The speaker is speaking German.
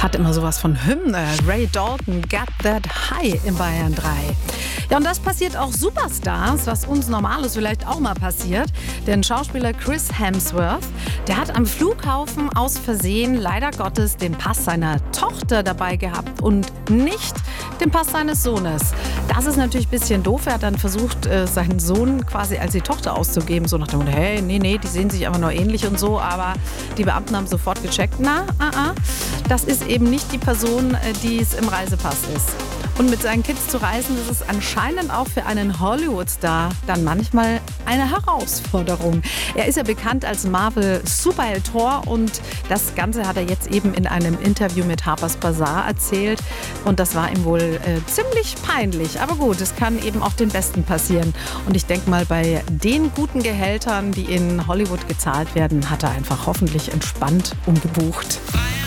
Hat immer sowas von Hymne. Ray Dalton, Get That High in Bayern 3. Ja, und das passiert auch Superstars, was uns Normales vielleicht auch mal passiert. Denn Schauspieler Chris Hemsworth, der hat am Flughafen aus Versehen leider Gottes den Pass seiner Tochter dabei gehabt und nicht den Pass seines Sohnes. Das ist natürlich ein bisschen doof. Er hat dann versucht, seinen Sohn quasi als die Tochter auszugeben. So nach dem Motto, hey, nee, die sehen sich aber nur ähnlich und so. Aber die Beamten haben sofort gecheckt, das ist eben nicht die Person, die es im Reisepass ist. Und mit seinen Kids zu reisen, das ist anscheinend auch für einen Hollywood-Star dann manchmal eine Herausforderung. Er ist ja bekannt als Marvel-Superheld Thor und das Ganze hat er jetzt eben in einem Interview mit Harper's Bazaar erzählt. Und das war ihm wohl ziemlich peinlich. Aber gut, es kann eben auch den Besten passieren. Und ich denke mal, bei den guten Gehältern, die in Hollywood gezahlt werden, hat er einfach hoffentlich entspannt umgebucht.